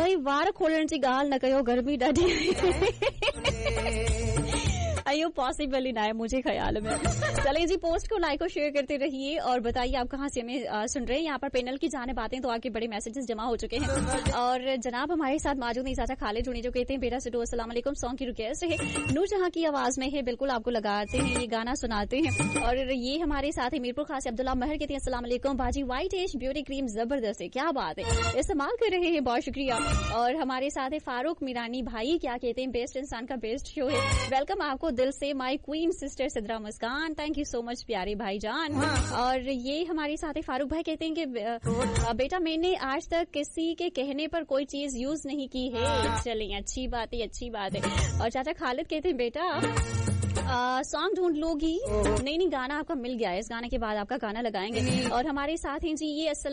भाई वार खोलण जी गाल न कयो, गर्मी ॾाढी अयो पॉसिबल ही ना है मुझे ख्याल में। चलिए जी, पोस्ट को लाइक और शेयर करते रहिए और बताइए आप कहाँ से हमें सुन रहे हैं। यहाँ पर पैनल की जाने बातें तो आके बड़े मैसेजेस जमा हो चुके हैं और जनाब हमारे साथ मौजूद नहीं चाचा खालिद जुड़ी जो कहते हैं बेटा सिटो अस्सलाम वालेकुम, सॉन्ग की रिक्वेस्ट है नूरजहां की आवाज में है, बिल्कुल आपको लगाते हैं, ये गाना सुनाते हैं। और ये हमारे साथ है मीरपुर खास अब्दुल्ला महर कहते हैं अस्सलाम वालेकुम बाजी, व्हाइट एज ब्यूटी क्रीम जबरदस्त है, क्या बात है, इस्तेमाल कर रहे हैं, बहुत शुक्रिया। और हमारे साथ है फारूक मीरानी भाई, क्या कहते हैं बेस्ट इंसान का बेस्ट शो है, वेलकम आपको दिल से माई queen sister Sidra Muskan, thank you so much प्यारे भाईजान। और ये हमारे साथ है फारूक भाई कहते हैं कि बेटा मैंने आज तक किसी के कहने पर कोई चीज यूज नहीं की है। चलिए अच्छी बात है, अच्छी बात है। और चाचा खालिद कहते हैं बेटा सॉन्ग ढूंढ लोगी, नहीं गाना आपका मिल गया है, इस गाने के बाद आपका गाना लगाएंगे। और हमारे साथ हैं जी ये